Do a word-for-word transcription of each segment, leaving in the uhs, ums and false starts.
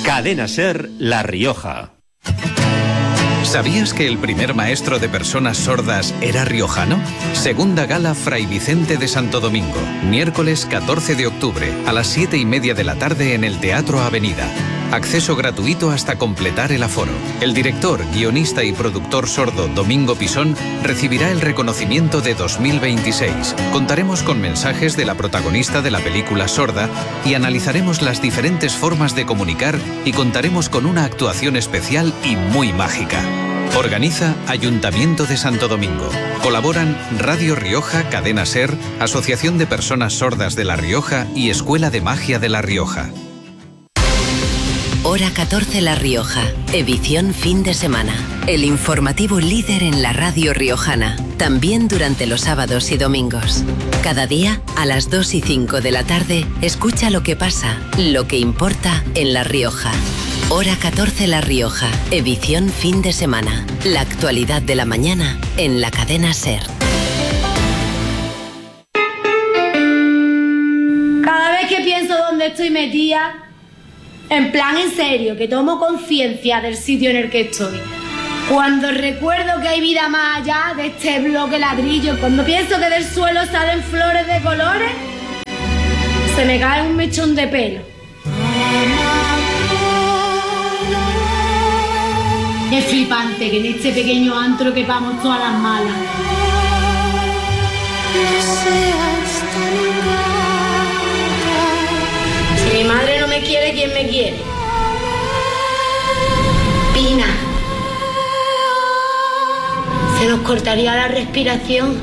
Cadena Ser La Rioja. ¿Sabías que el primer maestro de personas sordas era riojano? Segunda Gala Fray Vicente de Santo Domingo, miércoles catorce de octubre, a las siete y media de la tarde en el Teatro Avenida. Acceso gratuito hasta completar el aforo. El director, guionista y productor sordo Domingo Pisón recibirá el reconocimiento de dos mil veintiséis. Contaremos con mensajes de la protagonista de la película Sorda y analizaremos las diferentes formas de comunicar y contaremos con una actuación especial y muy mágica. Organiza Ayuntamiento de Santo Domingo. Colaboran Radio Rioja, Cadena Ser, Asociación de Personas Sordas de La Rioja y Escuela de Magia de La Rioja. Hora catorce La Rioja, edición fin de semana. El informativo líder en la radio riojana, también durante los sábados y domingos. Cada día, a las dos y cinco de la tarde, escucha lo que pasa, lo que importa en La Rioja. Hora catorce La Rioja, edición fin de semana. La actualidad de la mañana en la cadena SER. Cada vez que pienso dónde estoy metida, en plan en serio, que tomo conciencia del sitio en el que estoy, cuando recuerdo que hay vida más allá de este bloque ladrillo, cuando pienso que del suelo salen flores de colores, se me cae un mechón de pelo. Es flipante que en este pequeño antro quepamos todas las malas. Si mi madre no me quiere, ¿quién me quiere? Pina. Se nos cortaría la respiración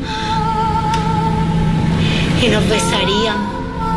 y nos besarían.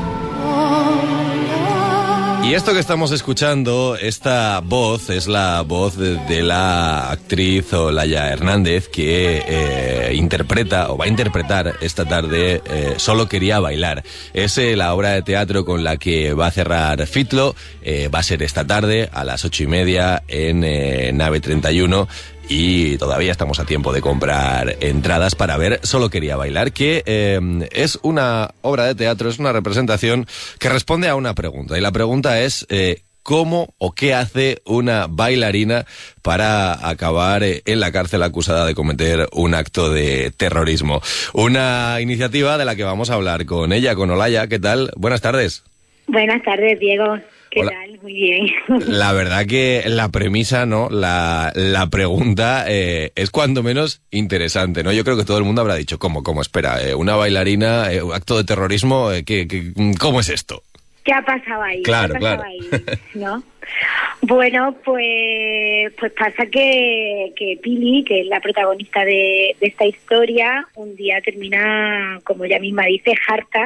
Y esto que estamos escuchando, esta voz, es la voz de, de la actriz Olaya Hernández, que eh, interpreta, o va a interpretar esta tarde, eh, Solo quería bailar. Es eh, la obra de teatro con la que va a cerrar Fitlo, eh, va a ser esta tarde a las ocho y media en eh, Nave treinta y uno. Y todavía estamos a tiempo de comprar entradas para ver Solo quería bailar, que eh, es una obra de teatro, es una representación que responde a una pregunta. Y la pregunta es, eh, ¿cómo o qué hace una bailarina para acabar eh, en la cárcel acusada de cometer un acto de terrorismo? Una iniciativa de la que vamos a hablar con ella, con Olaya. ¿Qué tal? Buenas tardes. Buenas tardes, Diego. ¿Qué Hola. tal? Muy bien. La verdad que la premisa, ¿no? La, la pregunta eh, es cuando menos interesante, ¿no? Yo creo que todo el mundo habrá dicho, ¿cómo, cómo? Espera, eh, una bailarina, eh, un acto de terrorismo, eh, ¿qué, qué, ¿cómo es esto? ¿Qué ha pasado ahí? Claro, ¿Qué ha claro. pasado ahí? ¿No? Bueno, pues pues pasa que, que Pili, que es la protagonista de, de esta historia, un día termina, como ella misma dice, harta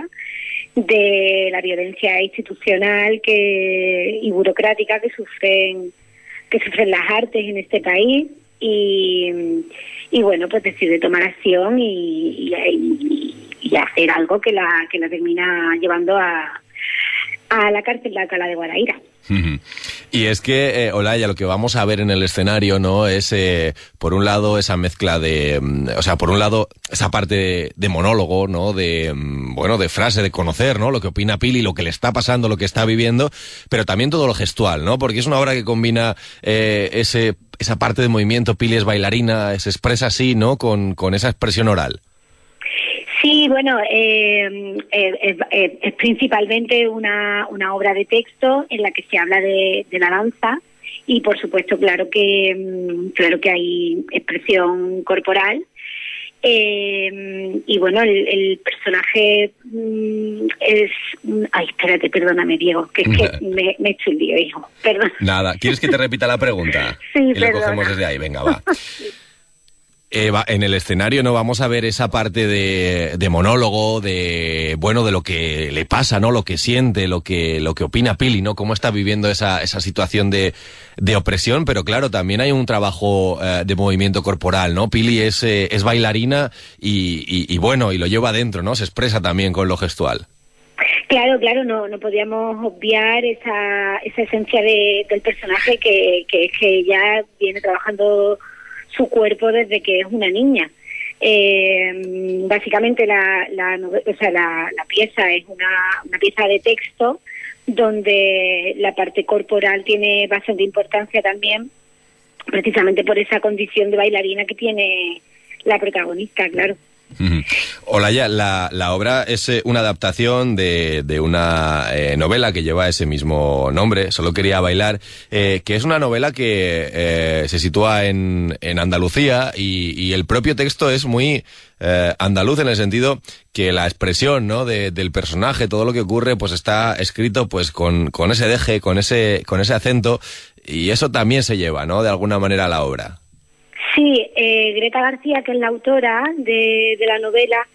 de la violencia institucional que y burocrática que sufren que sufren las artes en este país y, y bueno, pues decide tomar acción y, y, y hacer algo que la que la termina llevando a a la cárcel de Alcalá de Guadaira. Y es que, eh, Olaya, lo que vamos a ver en el escenario, ¿no? Es, eh, por un lado, esa mezcla de... O sea, por un lado, esa parte de, de monólogo, ¿no? De, bueno, de frase, de conocer, ¿no? Lo que opina Pili, lo que le está pasando, lo que está viviendo, pero también todo lo gestual, ¿no? Porque es una obra que combina eh, ese esa parte de movimiento. Pili es bailarina, se expresa así, ¿no? Con, con esa expresión oral. Sí, bueno, eh, eh, eh, es principalmente una, una obra de texto en la que se habla de, de la danza y, por supuesto, claro que claro que hay expresión corporal. Eh, y bueno, el, el personaje mm, es... Ay, espérate, perdóname, Diego, que es que me, me he hecho un lío, hijo. Perdón. Nada, ¿quieres que te repita la pregunta? Sí, y perdona. la cogemos desde ahí, venga, va. Eh, va, en el escenario no vamos a ver esa parte de, de monólogo, de bueno, de lo que le pasa, ¿no? Lo que siente, lo que lo que opina Pili, ¿no? Cómo está viviendo esa esa situación de, de opresión, pero claro, también hay un trabajo eh, de movimiento corporal, ¿no? Pili es eh, es bailarina y, y, y bueno, y lo lleva adentro, ¿no? Se expresa también con lo gestual. Claro, claro, no no podíamos obviar esa esa esencia de, del personaje que que que ella viene trabajando su cuerpo desde que es una niña. Eh, básicamente la, la, o sea, la, la pieza es una, una pieza de texto donde la parte corporal tiene bastante importancia también, precisamente por esa condición de bailarina que tiene la protagonista, claro. Uh-huh. Olaya, la, la obra es eh, una adaptación de, de una eh, novela que lleva ese mismo nombre, Solo quería bailar, eh, que es una novela que eh, se sitúa en, en Andalucía y, y el propio texto es muy eh, andaluz en el sentido que la expresión, ¿no?, de, del personaje, todo lo que ocurre, pues está escrito pues con, con ese deje, con ese, con ese acento, y eso también se lleva, ¿no?, de alguna manera a la obra. Sí, eh, Greta García, que es la autora de, de la novela,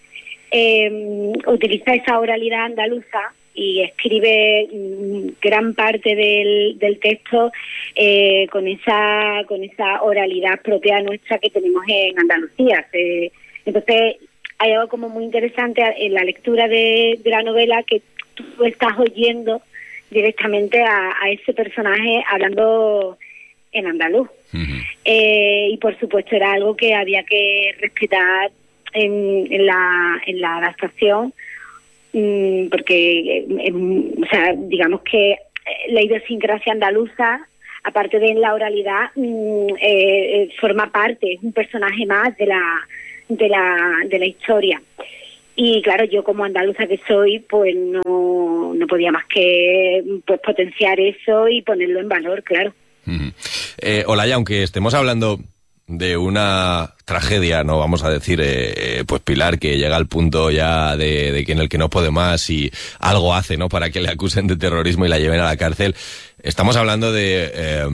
eh, utiliza esa oralidad andaluza y escribe mm, gran parte del, del texto eh, con esa con esa oralidad propia nuestra que tenemos en Andalucía. Eh, entonces, hay algo como muy interesante en la lectura de, de la novela, que tú estás oyendo directamente a, a ese personaje hablando en andaluz. Uh-huh. Eh, y por supuesto era algo que había que respetar en, en la en la adaptación, mmm, porque eh, o sea, digamos que la idiosincrasia andaluza, aparte de la oralidad, mmm, eh, forma parte, es un personaje más de la de la de la historia. Y claro, yo como andaluza que soy, pues no no podía más que pues potenciar eso y ponerlo en valor, claro. Uh-huh. Eh, Olaya, aunque estemos hablando de una tragedia, no vamos a decir, eh, pues Pilar, que llega al punto ya de, de que en el que no puede más y algo hace, ¿no?, para que le acusen de terrorismo y la lleven a la cárcel. Estamos hablando de eh,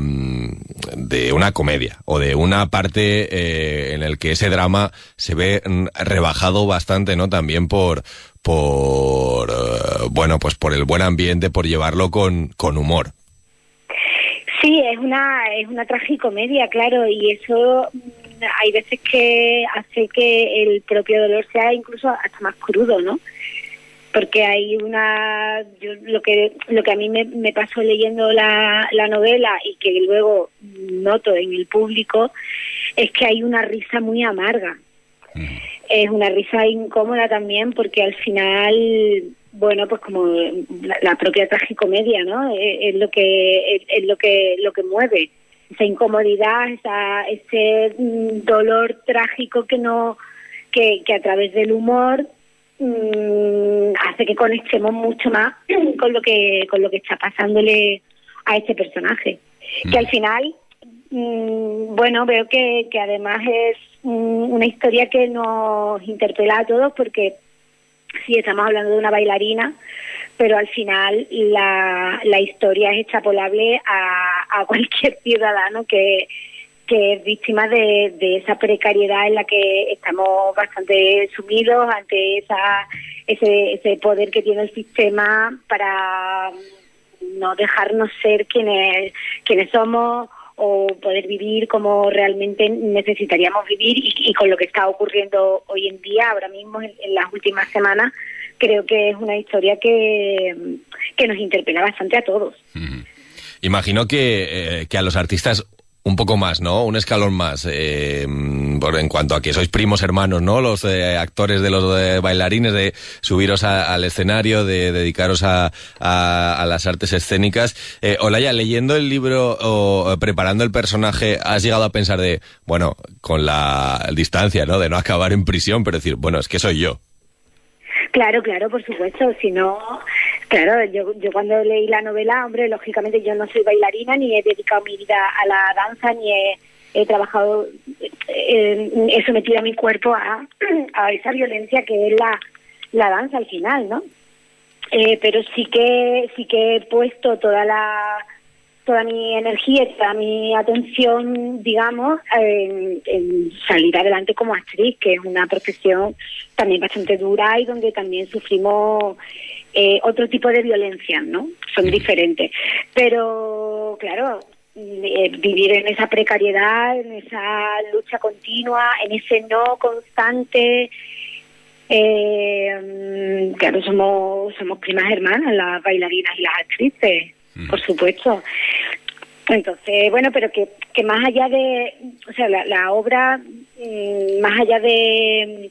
de una comedia o de una parte eh, en el que ese drama se ve rebajado bastante, ¿no?, también por por uh, bueno, pues por el buen ambiente, por llevarlo con con humor. Sí, es una es una tragicomedia, claro, y eso hay veces que hace que el propio dolor sea incluso hasta más crudo, ¿no? Porque hay una yo, lo que lo que a mí me, me pasó leyendo la, la novela y que luego noto en el público es que hay una risa muy amarga. Mm. Es una risa incómoda también, porque al final, bueno, pues como la, la propia tragicomedia, ¿no? Es, es lo que es, es lo que lo que mueve esa incomodidad, esa ese mm, dolor trágico que no que, que a través del humor mm, hace que conectemos mucho más con lo que con lo que está pasándole a este personaje, mm. que al final mm, bueno, veo que que además es mm, una historia que nos interpela a todos, porque sí, estamos hablando de una bailarina, pero al final la, la historia es extrapolable a, a cualquier ciudadano que, que es víctima de, de esa precariedad en la que estamos bastante sumidos ante esa ese, ese poder que tiene el sistema para no dejarnos ser quienes, quienes somos, o poder vivir como realmente necesitaríamos vivir, y, y con lo que está ocurriendo hoy en día, ahora mismo, en, en las últimas semanas, creo que es una historia que, que nos interpela bastante a todos. Mm. Imagino que, eh, que a los artistas un poco más, ¿no? Un escalón más, eh, por, en cuanto a que sois primos hermanos, ¿no? Los eh, actores de los eh, bailarines, de subiros a, al escenario, de dedicaros a, a, a las artes escénicas. Eh, Olaya, leyendo el libro o preparando el personaje, ¿has llegado a pensar de, bueno, con la distancia, ¿no?, de no acabar en prisión, pero decir, bueno, es que soy yo? Claro, claro, por supuesto. Si no, claro, yo, yo cuando leí la novela, hombre, lógicamente yo no soy bailarina, ni he dedicado mi vida a la danza, ni he, he trabajado, eh, he sometido a mi cuerpo a, a esa violencia que es la, la danza al final, ¿no? Eh, pero sí que sí que he puesto toda la toda mi energía y toda mi atención, digamos, en, en salir adelante como actriz, que es una profesión también bastante dura y donde también sufrimos eh, otro tipo de violencia, ¿no? Son diferentes. Pero, claro, eh, vivir en esa precariedad, en esa lucha continua, en ese no constante. Eh, claro, somos, somos primas hermanas, las bailarinas y las actrices. Por supuesto. Entonces, bueno, pero que, que más allá de, o sea, la, la obra, mmm, más allá de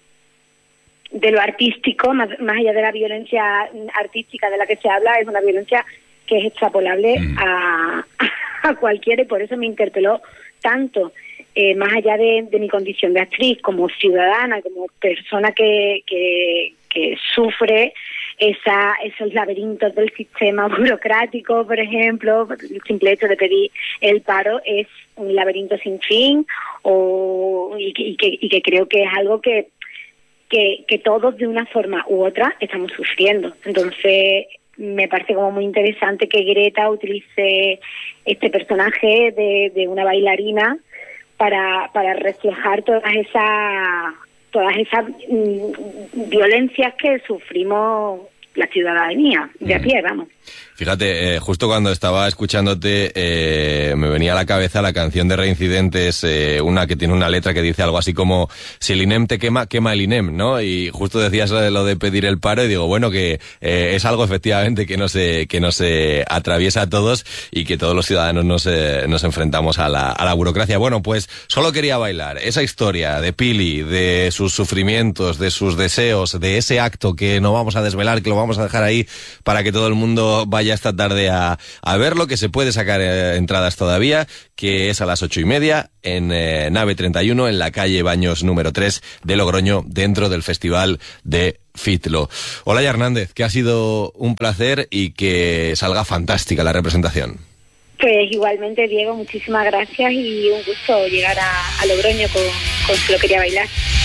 de lo artístico, más, más allá de la violencia artística de la que se habla, es una violencia que es extrapolable mm. a, a cualquiera, y por eso me interpeló tanto, eh, más allá de, de mi condición de actriz, como ciudadana, como persona que, que, que sufre esa, esos laberintos del sistema burocrático, por ejemplo. El simple hecho de pedir el paro es un laberinto sin fin, o y, y, que, y que creo que es algo que, que, que todos de una forma u otra estamos sufriendo. Entonces me parece como muy interesante que Greta utilice este personaje de, de una bailarina para, para reflejar todas esas todas esas mm, violencias que sufrimos la ciudadanía de a pie, vamos. Fíjate, eh, justo cuando estaba escuchándote eh, me venía a la cabeza la canción de Reincidentes, eh, una que tiene una letra que dice algo así como si el INEM te quema, quema el INEM, ¿no? Y justo decías lo de, lo de pedir el paro y digo, bueno, que eh, es algo efectivamente que nos, eh, que nos eh, atraviesa a todos y que todos los ciudadanos nos, eh, nos enfrentamos a la, a la burocracia. Bueno, pues solo quería bailar esa historia de Pili, de sus sufrimientos, de sus deseos, de ese acto que no vamos a desvelar, que lo vamos a dejar ahí para que todo el mundo vaya esta tarde a, a verlo, que se puede sacar eh, entradas todavía, que es a las ocho y media en eh, Nave treinta y uno, en la calle Baños número tres de Logroño, dentro del Festival de Fitlo. Olaya Hernández, que ha sido un placer y que salga fantástica la representación. Pues igualmente, Diego, muchísimas gracias y un gusto llegar a, a Logroño con, con Solo Quería Bailar.